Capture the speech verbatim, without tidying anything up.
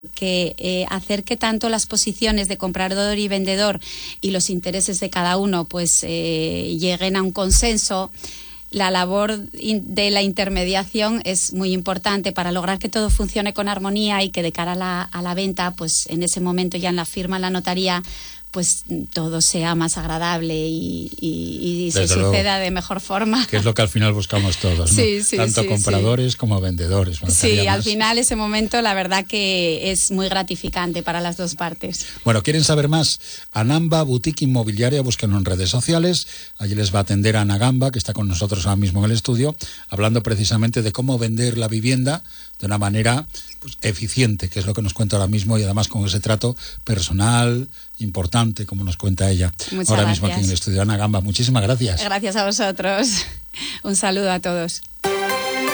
que eh, acerque tanto las posiciones de comprador y vendedor y los intereses de cada uno pues eh, lleguen a un consenso. La labor de la intermediación es muy importante para lograr que todo funcione con armonía y que de cara a la, a la venta, pues en ese momento ya en la firma en la notaría, pues todo sea más agradable y, y, y se suceda de mejor forma. Que es lo que al final buscamos todos, ¿no? Sí, sí, Tanto sí, compradores sí. como vendedores. Sí, al final ese momento la verdad que es muy gratificante para las dos partes. Bueno, ¿quieren saber más? Anamba Boutique Inmobiliaria, búsquenlo en redes sociales. Allí les va a atender Ana Gamba, que está con nosotros ahora mismo en el estudio, hablando precisamente de cómo vender la vivienda de una manera pues, eficiente, que es lo que nos cuenta ahora mismo, y además con ese trato personal, importante, como nos cuenta ella. Muchas ahora gracias. Mismo aquí en el estudio. Ana Gamba, muchísimas gracias. Gracias a vosotros. Un saludo a todos.